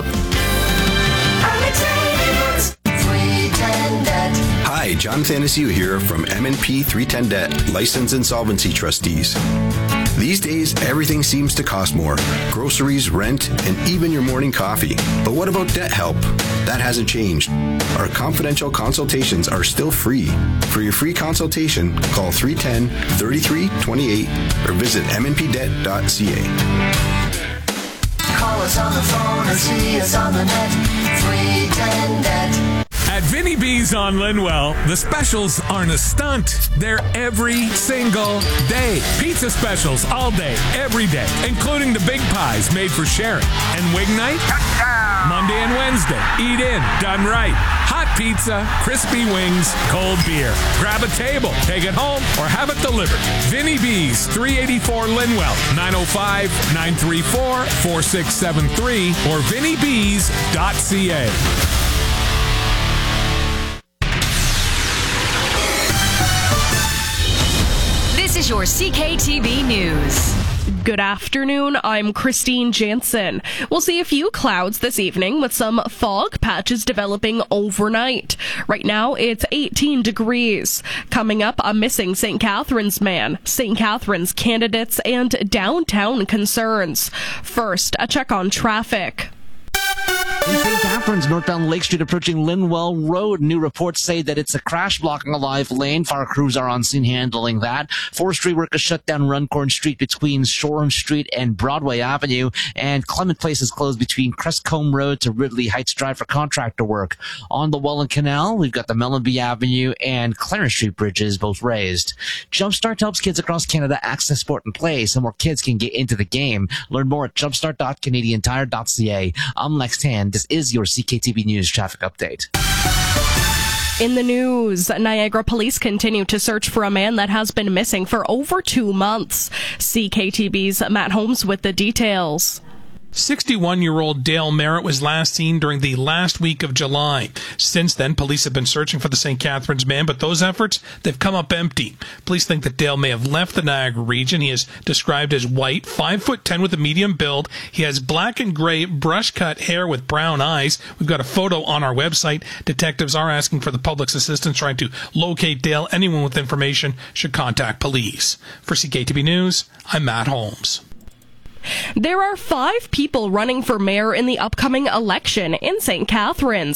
Hi, John Thanasiu here from M and P three ten Debt, License Insolvency Trustees. These days, everything seems to cost more. Groceries, rent, and even your morning coffee. But what about debt help? That hasn't changed. Our confidential consultations are still free. For your free consultation, call three one zero, three three two eight or visit m n p debt dot c a. Call us on the phone or see us on the net. three ten Debt. At Vinny B Bees on Linwell. The specials aren't a stunt. They're every single day. Pizza specials all day, every day, including the big pies made for sharing. And wing night? Monday and Wednesday. Eat in, done right. Hot pizza, crispy wings, cold beer. Grab a table, take it home, or have it delivered. Vinny B's, three eighty-four Linwell, nine oh five, nine three four, four six seven three, or vinny bees dot c a. This is your C K T V News. Good afternoon, I'm Christine Jansen. We'll see a few clouds this evening with some fog patches developing overnight. Right now, it's eighteen degrees. Coming up, a missing Saint Catharines man, Saint Catharines candidates, and downtown concerns. First, a check on traffic. In Saint Catharines, northbound Lake Street approaching Linwell Road. New reports say that it's a crash blocking a live lane. Fire crews are on scene handling that. Forestry workers shut down Runcorn Street between Shoreham Street and Broadway Avenue. And Clement Place is closed between Crestcombe Road to Ridley Heights Drive for contractor work. On the Welland Canal, we've got the Mellenby Avenue and Clarence Street bridges both raised. Jumpstart helps kids across Canada access sport and play so more kids can get into the game. Learn more at jumpstart dot canadian tire dot c a. I'm Lex Tan. This is your C K T V News traffic update. In the news, Niagara police continue to search for a man that has been missing for over two months. C K T V's Matt Holmes with the details. sixty-one-year-old Dale Merritt was last seen during the last week of July. Since then, police have been searching for the Saint Catharines man, but those efforts, they've come up empty. Police think that Dale may have left the Niagara region. He is described as white, five foot ten with a medium build. He has black and gray brush-cut hair with brown eyes. We've got a photo on our website. Detectives are asking for the public's assistance trying to locate Dale. Anyone with information should contact police. For C K T V News, I'm Matt Holmes. There are five people running for mayor in the upcoming election in Saint Catharines.